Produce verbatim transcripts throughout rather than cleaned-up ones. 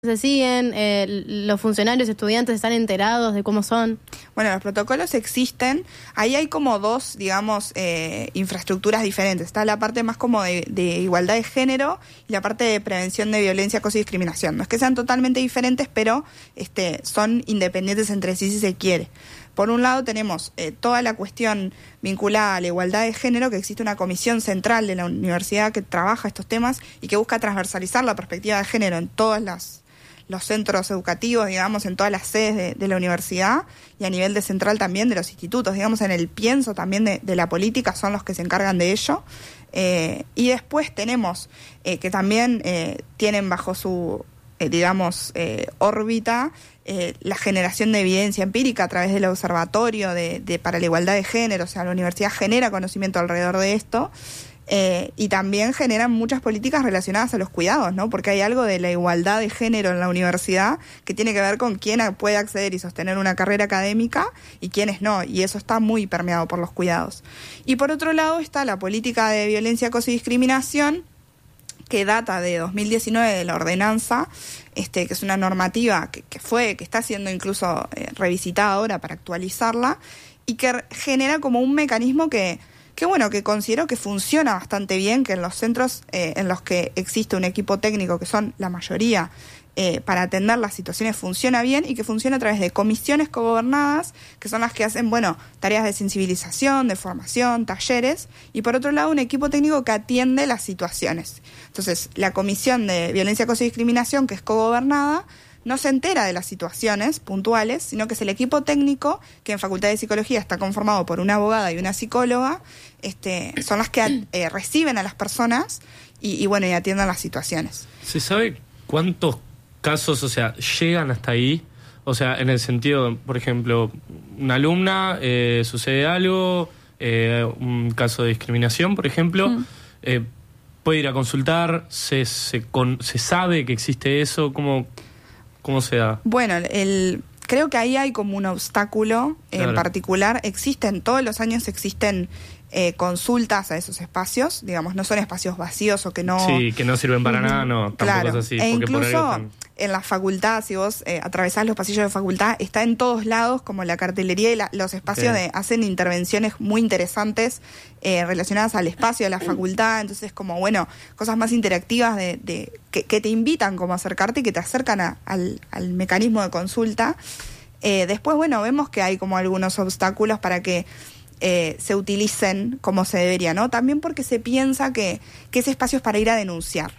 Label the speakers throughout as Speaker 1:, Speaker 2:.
Speaker 1: se siguen, eh, los funcionarios, estudiantes están enterados de cómo son.
Speaker 2: Bueno, los protocolos existen, ahí hay como dos, digamos, eh, infraestructuras diferentes. Está la parte más como de, de igualdad de género y la parte de prevención de violencia, acoso y discriminación. No es que sean totalmente diferentes, pero este, son independientes entre sí si se quiere. Por un lado tenemos eh, toda la cuestión vinculada a la igualdad de género, que existe una comisión central de la universidad que trabaja estos temas y que busca transversalizar la perspectiva de género en todas las los centros educativos, digamos, en todas las sedes de, de la universidad y a nivel de central también de los institutos, digamos, en el pienso también de, de la política son los que se encargan de ello. Eh, y después tenemos eh, que también eh, tienen bajo su, eh, digamos, eh, órbita eh, la generación de evidencia empírica a través del observatorio de, de para la igualdad de género, o sea, la universidad genera conocimiento alrededor de esto. Eh, y también generan muchas políticas relacionadas a los cuidados, ¿no? Porque hay algo de la igualdad de género en la universidad que tiene que ver con quién puede acceder y sostener una carrera académica y quiénes no, y eso está muy permeado por los cuidados. Y por otro lado está la política de violencia, acoso y discriminación, que data de dos mil diecinueve de la ordenanza, este, que es una normativa que, que fue, que está siendo incluso eh, revisitada ahora para actualizarla, y que genera como un mecanismo que que bueno, que considero que funciona bastante bien, que en los centros eh, en los que existe un equipo técnico, que son la mayoría, eh, para atender las situaciones funciona bien y que funciona a través de comisiones cogobernadas, que son las que hacen, bueno, tareas de sensibilización, de formación, talleres, y por otro lado un equipo técnico que atiende las situaciones. Entonces, la comisión de violencia, acoso y discriminación, que es cogobernada, no se entera de las situaciones puntuales, sino que es el equipo técnico, que en Facultad de Psicología está conformado por una abogada y una psicóloga, este, son las que eh, reciben a las personas y, y bueno, y atienden las situaciones.
Speaker 3: ¿Se sabe cuántos casos, o sea, llegan hasta ahí? O sea, en el sentido, por ejemplo, una alumna, eh, sucede algo, eh, un caso de discriminación, por ejemplo, mm. eh, puede ir a consultar, se, se, con, se sabe que existe eso, ¿cómo...? ¿Cómo se da?
Speaker 2: Bueno, el, creo que ahí hay como un obstáculo claro. En particular. Existen, todos los años existen eh, consultas a esos espacios, digamos, no son espacios vacíos o que no...
Speaker 3: Sí, que no sirven para uh-huh. nada, no, tampoco
Speaker 2: claro.
Speaker 3: es así.
Speaker 2: E
Speaker 3: porque
Speaker 2: incluso
Speaker 3: por están...
Speaker 2: en la facultad, si vos eh, atravesás los pasillos de facultad, está en todos lados, como la cartelería y la, los espacios okay. de hacen intervenciones muy interesantes eh, relacionadas al espacio de la facultad, entonces como, bueno, cosas más interactivas de, de que, que te invitan como a acercarte y que te acercan a, al, al mecanismo de consulta. Eh, después, bueno, vemos que hay como algunos obstáculos para que Eh, se utilicen como se debería, ¿no? También porque se piensa que, que ese espacio es para ir a denunciar.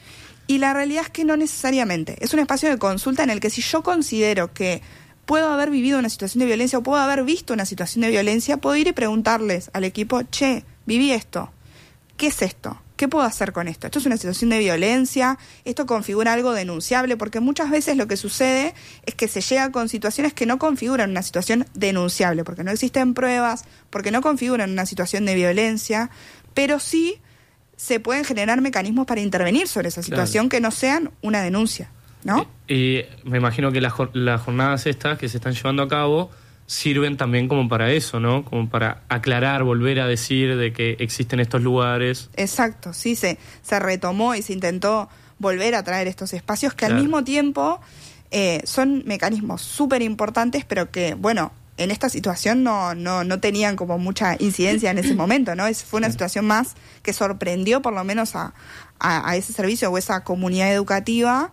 Speaker 2: Y la realidad es que no necesariamente. Es un espacio de consulta en el que si yo considero que puedo haber vivido una situación de violencia o puedo haber visto una situación de violencia, puedo ir y preguntarles al equipo, che, viví esto. ¿Qué es esto? ¿Qué puedo hacer con esto? ¿Esto es una situación de violencia? ¿Esto configura algo denunciable? Porque muchas veces lo que sucede es que se llega con situaciones que no configuran una situación denunciable, porque no existen pruebas, porque no configuran una situación de violencia, pero sí se pueden generar mecanismos para intervenir sobre esa situación claro. que no sean una denuncia, ¿no?
Speaker 3: Y, y me imagino que las, las jornadas estas que se están llevando a cabo sirven también como para eso, ¿no? Como para aclarar, volver a decir de que existen estos lugares.
Speaker 2: Exacto, sí, se, se retomó y se intentó volver a traer estos espacios que claro. al mismo tiempo eh, son mecanismos súper importantes, pero que, bueno, en esta situación no, no, no tenían como mucha incidencia en ese momento, ¿no? Es, fue una situación más que sorprendió por lo menos a, a, a ese servicio o esa comunidad educativa.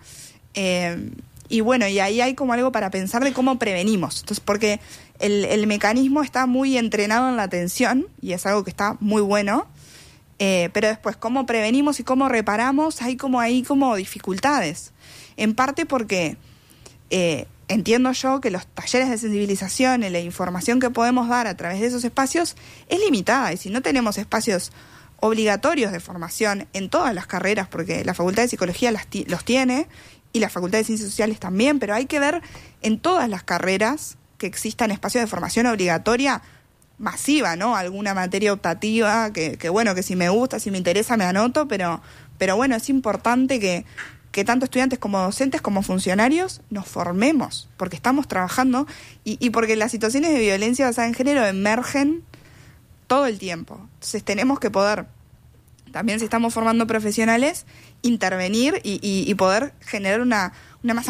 Speaker 2: Eh, Y bueno, y ahí hay como algo para pensar de cómo prevenimos. Entonces, porque el, el mecanismo está muy entrenado en la atención, y es algo que está muy bueno, eh, pero después cómo prevenimos y cómo reparamos, hay como ahí como dificultades. En parte porque eh, entiendo yo que los talleres de sensibilización y la información que podemos dar a través de esos espacios es limitada, y si no tenemos espacios obligatorios de formación en todas las carreras, porque la Facultad de Psicología las t- los tiene, y la Facultad de Ciencias Sociales también, pero hay que ver en todas las carreras que existan espacios de formación obligatoria masiva, ¿no? Alguna materia optativa, que, que bueno, que si me gusta, si me interesa, me anoto, pero, pero bueno, es importante que, que tanto estudiantes como docentes como funcionarios nos formemos, porque estamos trabajando y, y porque las situaciones de violencia basada en género emergen todo el tiempo. Entonces tenemos que poder también si estamos formando profesionales, intervenir y, y, y poder generar una, una masa